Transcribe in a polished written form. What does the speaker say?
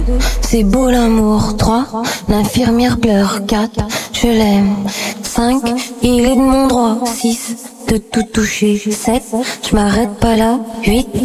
c'est beau l'amour. 3, l'infirmière pleure. 4, je l'aime. 5, il est de mon droit. 6, de tout toucher. 7, je m'arrête pas là. 8,